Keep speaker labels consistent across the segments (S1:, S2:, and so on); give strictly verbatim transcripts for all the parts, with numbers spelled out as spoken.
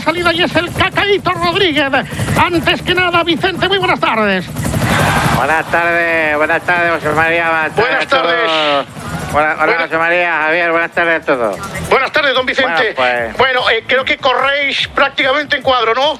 S1: salida y es el Cacaíto Rodríguez. Antes que nada, Vicente, muy buenas tardes.
S2: Buenas tardes, buenas tardes, José María. Buenas tardes.
S1: Buenas tardes.
S2: Buenas, hola, José María, Javier, buenas tardes a todos.
S1: Buenas tardes, don Vicente.
S2: Bueno, pues,
S1: bueno eh, creo que corréis prácticamente en cuadro, ¿no?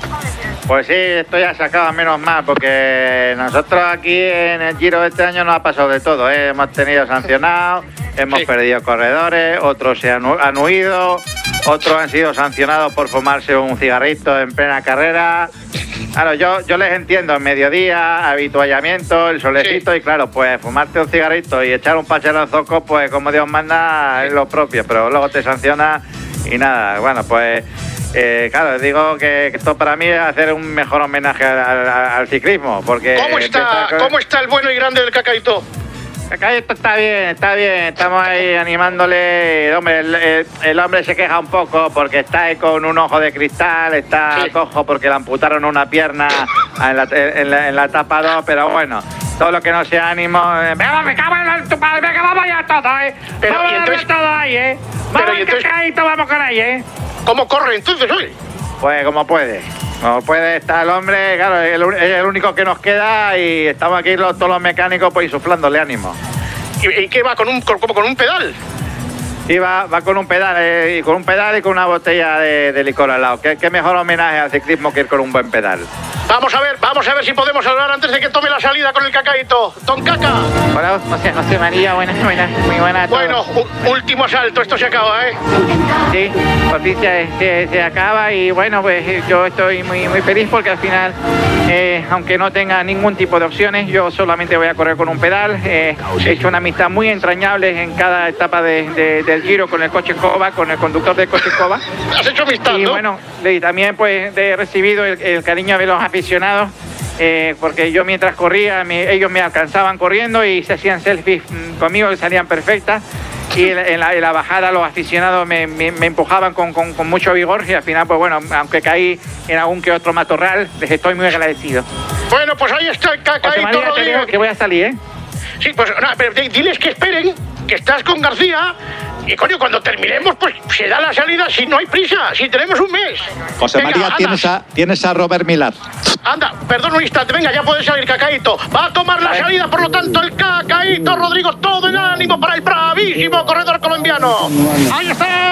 S2: Pues sí, esto ya se acaba menos mal, porque nosotros aquí en el Giro de este año nos ha pasado de todo, ¿eh? Hemos tenido sancionados, hemos sí. perdido corredores, otros se han, han huido, otros han sido sancionados por fumarse un cigarrito en plena carrera. Claro, yo, yo les entiendo, el mediodía, habituallamiento, el solecito, sí. y claro, pues fumarte un cigarrito y echar un pachero al zoco, pues como Dios manda, sí. es lo propio, pero luego te sanciona y nada, bueno, pues... Eh, claro, digo que esto para mí es hacer un mejor homenaje al, al, al ciclismo, porque...
S1: ¿Cómo está, con... ¿Cómo está el bueno y grande del Cacaíto?
S2: Cacaíto está bien, está bien, estamos ahí animándole. Hombre, el, el, el hombre se queja un poco porque está ahí con un ojo de cristal, está sí. cojo porque le amputaron una pierna en la, en la, en la etapa dos, pero bueno... Todo lo que no sea ánimo... Eh, venga, me cago en tu padre, venga, vamos ya todo, ¿eh?
S1: Pero,
S2: vamos
S1: y entonces...
S2: todo ahí, ¿eh? Vamos
S1: pero, y entonces...
S2: Cacaíto, vamos con ahí, ¿eh?
S1: ¿Cómo corre entonces hoy?
S2: Pues como puede. Como puede estar el hombre, claro, es el, es el único que nos queda y estamos aquí los, todos los mecánicos pues insuflándole ánimo.
S1: ¿Y, y qué va? ¿Con un, como con un pedal?
S2: Sí, va, va con un pedal, eh, y con un pedal y con una botella de, de licor al lado. ¿Qué, qué mejor homenaje al ciclismo que ir con un buen pedal?
S1: Vamos a ver, vamos a ver si podemos hablar antes de que tome la salida con el Cacaíto. Don Caca.
S2: Hola, José, José María, buenas, buenas, muy buenas.
S1: Bueno, último asalto, esto se acaba, ¿eh?
S2: Sí, por fin se, se, se acaba y bueno, pues yo estoy muy, muy feliz porque al final, eh, aunque no tenga ningún tipo de opciones, yo solamente voy a correr con un pedal. Eh, he hecho una amistad muy entrañable en cada etapa de, de, del Giro con el coche Cova, con el conductor del coche Cova.
S1: ¿Has hecho amistad,
S2: y
S1: no?
S2: bueno, y también pues he recibido el, el cariño de los aficionados, eh, porque yo mientras corría, me, ellos me alcanzaban corriendo y se hacían selfies conmigo que salían perfectas. Y en la, en la bajada los aficionados me, me, me empujaban con, con, con mucho vigor y al final, pues bueno, aunque caí en algún que otro matorral, les estoy muy agradecido.
S1: Bueno, pues ahí está el Cacaíto Rodríguez.
S2: Que voy a salir, ¿eh?
S1: Sí, pues no, pero diles que esperen, que estás con García. Y coño, cuando terminemos, pues se da la salida si no hay prisa, si tenemos un mes.
S3: José venga, María, tienes a, tienes a Robert Millar.
S1: Anda, perdón un instante, venga, ya puede salir Cacaíto. Va a tomar la salida, por lo tanto, el Cacaíto Rodrigo, todo el ánimo para el bravísimo corredor colombiano. Ahí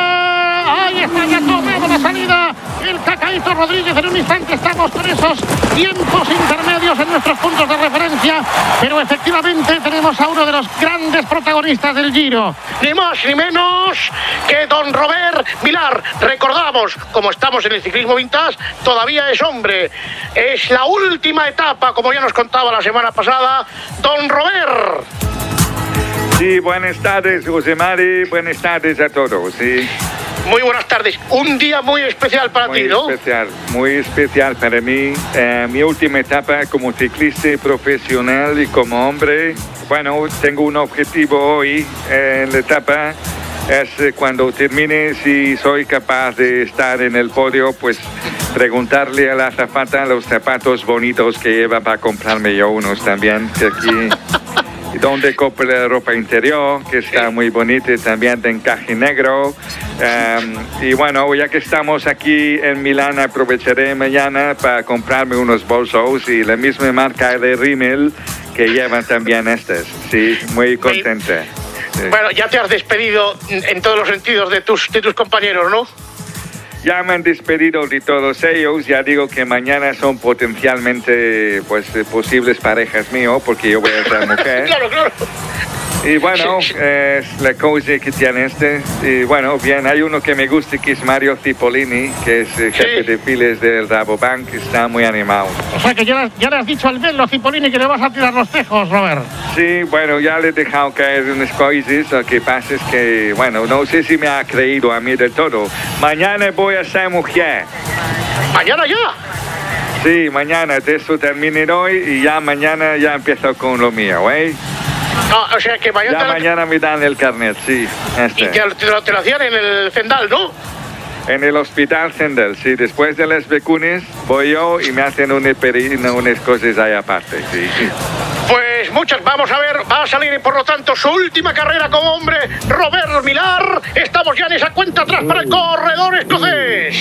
S1: está, ahí está, ya tomamos la salida. El Cacaíto Rodríguez, en un instante estamos con esos tiempos intermedios en nuestros puntos de referencia, pero efectivamente tenemos a uno de los grandes protagonistas del Giro. Ni más ni menos que don Robert Millar. Recordamos, como estamos en el ciclismo vintage, todavía es hombre. Es la última etapa, como ya nos contaba la semana pasada, don Robert.
S4: Sí, buenas tardes, José Mari, buenas tardes a todos, sí.
S1: Muy buenas tardes. Un día muy especial para
S4: muy
S1: ti, ¿no?
S4: Muy especial, muy especial para mí. Eh, mi última etapa como ciclista profesional y como hombre. Bueno, tengo un objetivo hoy eh, en la etapa. Es eh, cuando termine, si soy capaz de estar en el podio, pues preguntarle a la azafata los zapatos bonitos que lleva para comprarme yo unos también, que aquí... donde compro la ropa interior, que está muy bonita, también de encaje negro. Um, y bueno, ya que estamos aquí en Milán, aprovecharé mañana para comprarme unos bolsos y la misma marca de Rimmel que llevan también estas. Sí, muy contenta. Sí.
S1: Bueno, ya te has despedido en todos los sentidos de tus, de tus compañeros, ¿no?
S4: Ya me han despedido de todos ellos, ya digo que mañana son potencialmente pues posibles parejas míos, porque yo voy a ser mujer.
S1: Claro, claro.
S4: Y bueno, es eh, la cosa que tiene este. Y bueno, bien, hay uno que me gusta que es Mario Cipollini, que es eh, jefe sí. de files del Rabobank, que está muy animado.
S1: O sea que ya, ya le has dicho al Bello Cipollini que le vas a tirar los tejos, Robert.
S4: Sí, bueno, ya le he dejado caer unas cosas. Lo que pasa es que, bueno, no sé si me ha creído a mí del todo. Mañana voy a ser mujer.
S1: ¿Mañana ya?
S4: Sí, mañana, de eso termine hoy y ya mañana ya empiezo con lo mío, ¿eh?
S1: No, o sea que mañana...
S4: Ya mañana me dan el carnet, sí. Este.
S1: Y te, te, lo, te lo hacían en el Zendal, ¿no?
S4: En el hospital Zendal, sí. Después de las vacunas voy yo y me hacen una perina, unas cosas ahí aparte, sí.
S1: Pues muchas, vamos a ver, va a salir por lo tanto su última carrera como hombre, Robert Millar. Estamos ya en esa cuenta atrás para el corredor escocés.